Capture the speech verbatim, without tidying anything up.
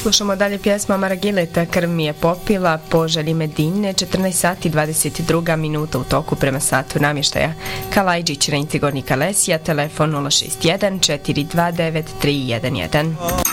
Slušamo dalje pjesma Maragileta, Krv mi je popila, po želji Medine, četrnaest sati dvadeset dva minuta u toku prema satu namještaja. Kalajđić, Rejnci Gornji Kalesija, telefon nula šest jedan četiri dva devet tri jedan jedan.